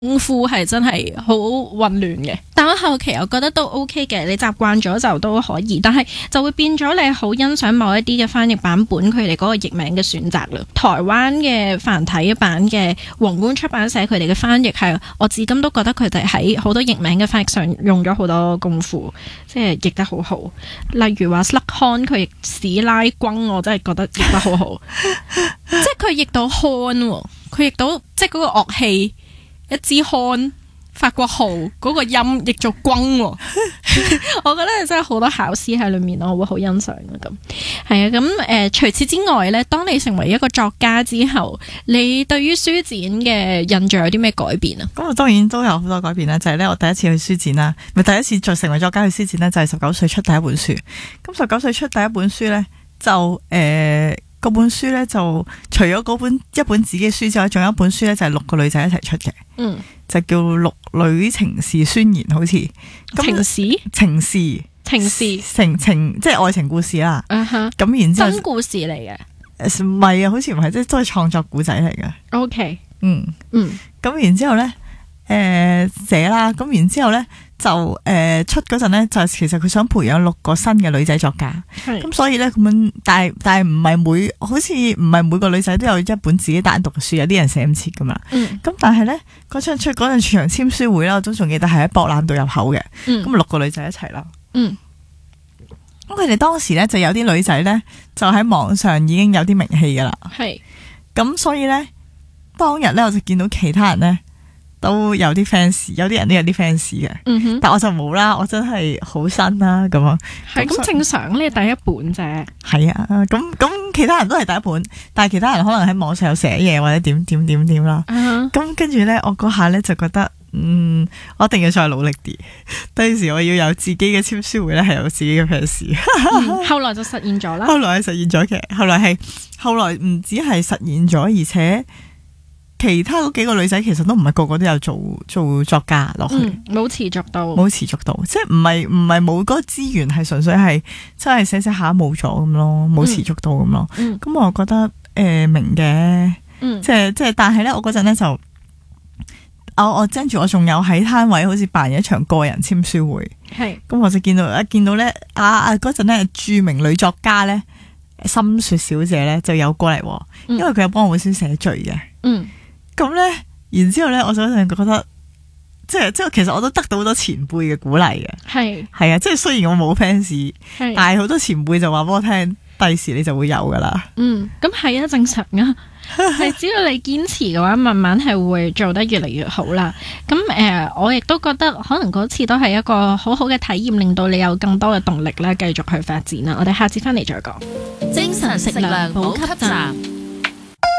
功夫係真係好混亂嘅。但我後期我覺得都 OK 嘅，你習慣咗就都可以，但係就會變咗你好欣賞某一啲嘅翻譯版本佢哋嗰個譯名嘅選擇啦。台灣嘅繁體版嘅皇冠出版社佢哋嘅翻譯係我至今都覺得佢哋喺好多譯名嘅翻譯上用咗好多功夫，即係譯得好好。例如話 Slughorn 佢譯史拉轟，我真係覺得譯得好好，即係佢譯到 horn， 佢譯到即係嗰個樂器一支 horn。法國號嗰個音譯做轟，我覺得真係好多巧思喺裏面咯，我會好欣賞啊咁。係啊，咁除此之外咧，當你成為一個作家之後，你對於書展嘅印象有啲咩改變啊？ 咁我當然都有好多改變啦，就係咧我第一次去書展啦，咪第一次再成為作家去書展咧，就係19歲出第一本書。咁19歲出第一本書咧，就嗰本書咧就除咗一本自己嘅書之外，仲有一本書咧就係6個女仔一齊出嘅，就叫《六女情事宣言》，好似情事即係愛情故事啦。咁然之後真故事嚟嘅， 唔係啊，好似唔係，即係都係創作古仔嚟嘅。 OK， 咁然之後咧，寫啦，咁然之後咧就出嗰陣咧，就其實佢想培養6個新嘅女仔作家，咁所以咧咁樣，但係唔係好似唔係每個女仔都有一本自己單獨嘅書，有啲人寫唔切噶嘛。咁但係咧嗰陣全場簽書會啦，我都仲記得係喺博覽度入口嘅，咁6個女仔一齊啦。咁佢哋當時咧就有啲女仔咧就喺網上已經有啲名氣噶啦，咁所以咧當日咧我就見到其他人咧都有啲 fans， 有啲人都有啲 fans 嘅，但我就冇啦，我真係好新啦咁啊。 係咁正常，呢第一本啫。係啊， 咁其他人都係第一本，但係其他人可能喺網上有寫嘢或者點啦。咁跟住咧，我嗰下咧就覺得，我一定要再努力啲。第時我要有自己嘅簽書會咧，係有自己嘅 fans。 後來就實現咗啦。 後來係實現咗嘅，後來唔止係實現咗，而且其他嗰幾個女仔其實都唔係個個都有做作家落去， 冇持續到， 即係唔係冇嗰個資源，係純粹係真係寫下冇咗咁咯，冇持續到咁咯。咁我覺得明嘅，即係但係咧，我嗰陣咧就我跟住我仲有喺攤位好似辦一場個人簽書會，咁我就見到咧嗰陣咧著名女作家咧深雪小姐咧就有過嚟，因為佢有幫我本書寫序嘅。咁咧，然之後咧，我就覺得，即係其實我都得到好多前輩嘅鼓勵嘅。係啊，即係雖然我冇 fans，但係好多前輩就話俾我聽，第時你就會有噶啦。 咁係啊，正常啊。係只要你堅持嘅話，慢慢係會做得越嚟越好啦。咁我亦都覺得可能嗰次都係一個好好嘅體驗，令到你有更多嘅動力咧，繼續去發展啦。我哋下次翻嚟再講。 精神食糧補給站。